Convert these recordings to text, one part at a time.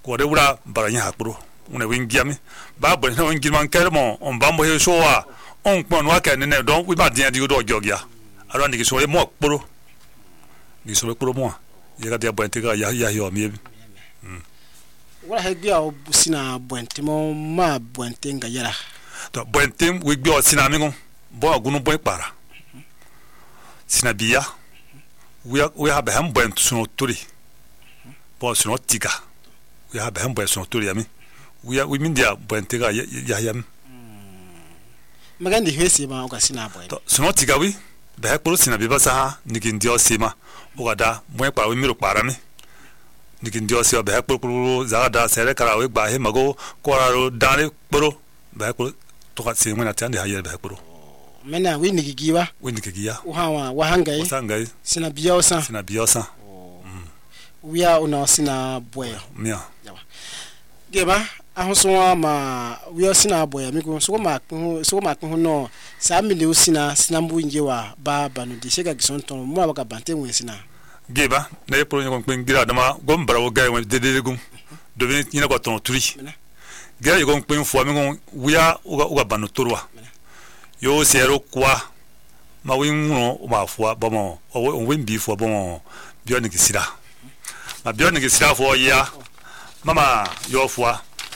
ko de wura baranya hakuro una wingiami ba bo na wingi man kermo on bambo he showa on pon wa ka ne don wi ba dia di do jogia ara ni so e mo kporo ni so kporo mo ye ga dia bwente ga ya yo mi wala he bia o sina bwente mo ma bwente nga yara to bwente wi bia sina mi gon bo agunu boy para sina bia we have ham bwente suno tori bo suno tiga we have ham bwente suno tori ami we mean dia bwente ga ya yam magandi hwesi ma o ka sina boy to suno tiga wi ba kporo sina bia sa nikin dio sima o ga da boy para we miro para mi nikin dio se ba kporo za da sere kara we gba he mago koraro dane kporo ba kporo to ka se ngana tande haye ba kporo mena we nigigiwa wa hangai sina biosa we are on sina boy mia geba ahoso ma we sina boy amigo so ma no sa mi le sina mbu njewa ba no di shega gisonton mo abaka bante we sina geba na pro ngon pen gira dama gombara wo gai we de gum do be nyina ko ton turi gira ngon pen fo amigo wiya uga banu turwa yo sero kwa ma winno ma fo bomo o win bi fo bomo bioni kisira ma bioni kisira fo ya mama yo fo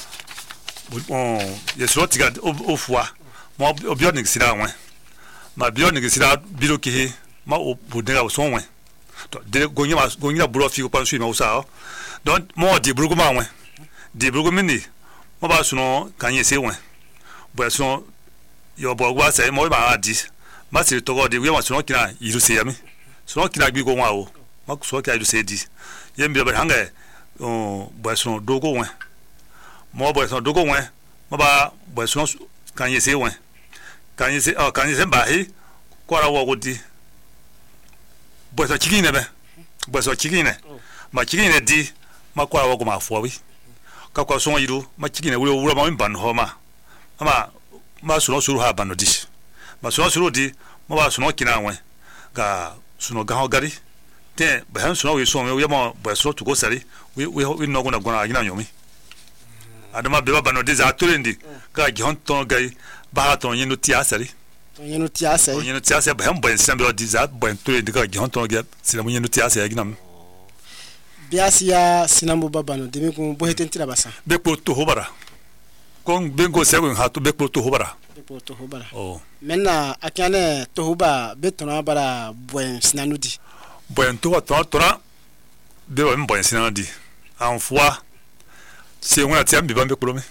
yesro tiga o fo ma bioni kisira wan ma bioni kisira biloki ma o bodega so wan to de gonya buro fi ko pansu ma usa don mo di brugo ma wan di brugo mini mo ba suno kan yese wan bo so yo bo gwa sai mo ba adi ma se to go de we ma suno kina yiru se yami suno kina gbi go wa o ma so ka yiru se di ye mbi ba hanga bo suno dogo wan mo bo suno dogo wan mo ba bo suno kan yese wan kan yese ba he ko ra wo go di bo so chiki ne be bo so chiki ne ma chiki ne di ma ko ra wo go ma fo wi ka ko so yiru ma chiki ne wuro ma ban ho ma suno suru ha bano di ma suno suru di ma ba suno kina wan ga suno ga ho gari te ba han suno wi so me wi ma ba suno to go sari we no go na gona agina nyomi adama be ba bano di za torendi ga gi hon ton gai ba ton yinu ti asari yinu ti asari ba han ba sin be di za ba torendi ga gi hon ton ga sila mu yinu ti asari agina mi biasia sinambo babano de mi ko bo hetentira basa be ko to hobara kon bengo sego ha to be ko to hobara oh menna akane to huba betona bara buen sinanudi buen to tora de ba buen sinanudi en foi c'est on a tiam bi bambe kolome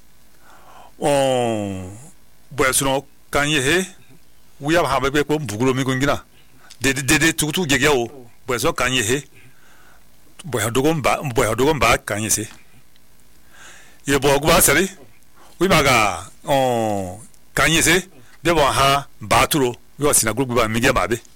on buen suno kanye he wi ha be ko bugulo mi gongina de tutu gegya o buen so kanye he buen dogon ba kanye se ye bo gba sari wi maga kanye se be bo ha baturo yo sina group ba mi ge ba be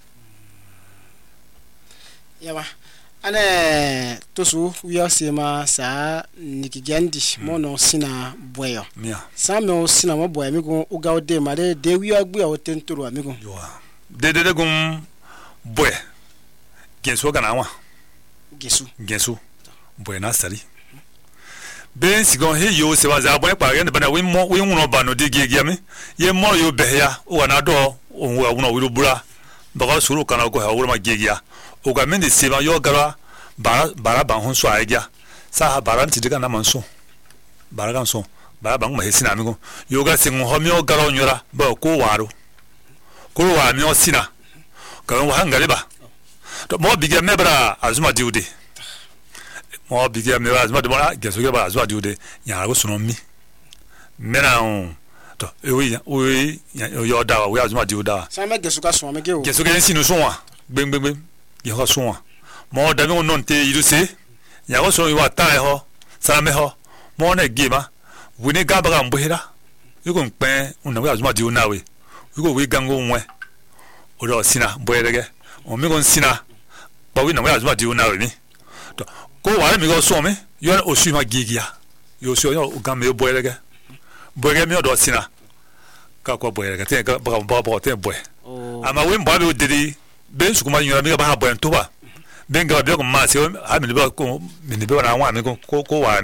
yawa ane tosu wi asema sa nikigandi mono sina boyo mia sa me sina mo boyo mi go uga ode mare de wi agbu ya otentoro amigo yo de gum boy genso gana wa gesu boy na sari ben sigon he yo se waza boy pa yen bana we nwuno ba no de gege mi ye mo yo be ya o na do o nwuno wi bura ba ga suru kana ko ha wo ma gege ya o ga men de se ba yo gara bara ba hon so aja sa bara nti diga na manso bara gan so bara ba ngma he sina mi go yo ga se ho mi o gara onyura ba ko waro ko wa mi o sina ka wa hangale ba to mo bige mebra azuma diude mo bige me azuma de mona geso ge ba azuma diude nya go suno mi mena on to we yo da we azuma diuda sa me geso ka so me ge o geso ge sinu so wa gbem ye ho so wa mo da me non te yiru se nya go so wa ta ho sa me ho mo na ge ma we ne ga ba ga mbohira yugo npe una we azuma diu na we yugo we gango nwe o do sina boyerege o mi go sina ba we na we azuma diu na we mi to ko wa mi go so me yo o su ma gigia yo so yo ga me boyerege mi o do sina ka ko boyerege te ga ba te boy ama we mba be didi ben su kuma nyora mi ga ba boy to ba ben ga bi ko ma se ha mi be ko mi be na wa mi ko wa